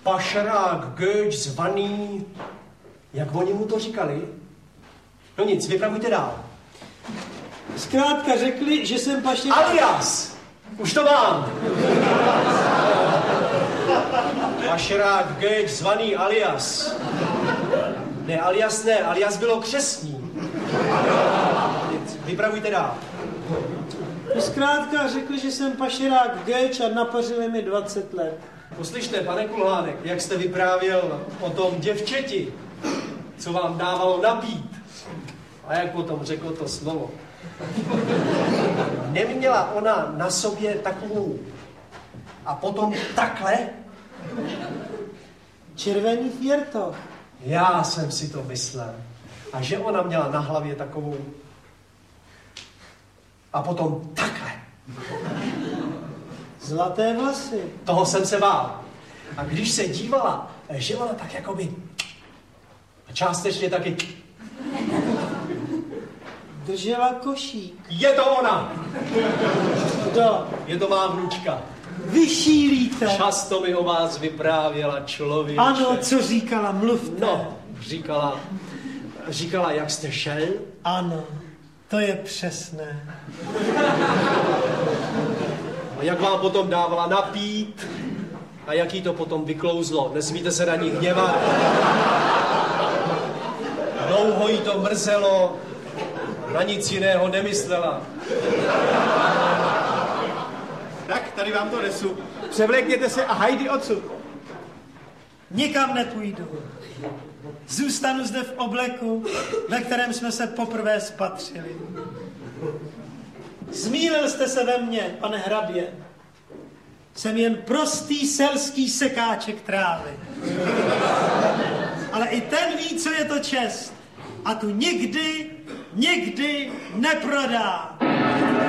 pašerák Göč zvaný, jak oni mu to říkali? No nic, vypravujte dál. Zkrátka řekli, že jsem pašerák... Alias! Už to mám! Pašerák Göč zvaný Alias. Ne, Alias bylo křestní. Vypravujte dál. Zkrátka řekli, že jsem pašerák Göč a napařili mi 20 let. Poslyšte, pane Kulhánek, jak jste vyprávěl o tom děvčeti, co vám dávalo napít. A jak potom řekl to slovo. Neměla ona na sobě takovou a potom takhle? Červený fjerto. Já jsem si to myslel. A že ona měla na hlavě takovou a potom takhle. Zlaté vlasy. Toho jsem se bál. A když se dívala, že ona tak jakoby a částečně taky Držela košík. je to ona. Kdo? Je to má vnučka. Vy šílíte. Často mi o vás vyprávěla člověče. Ano, co říkala, mluvte. No, říkala, jak jste šel. Ano, to je přesné. A jak vám potom dávala napít a jak jí to potom vyklouzlo. Nesmíte se na ní hněvat. Dlouho jí to mrzelo, na nic jiného nemyslela. Tak, tady vám to nesu. Převlékněte se a hajdy odsud. Nikam nepůjdu. Zůstanu zde v obleku, ve kterém jsme se poprvé spatřili. Zmýlil jste se ve mně, pane hrabě. Jsem jen prostý selský sekáček trávy. Ale i ten ví, co je to čest. A tu nikdy neprodá.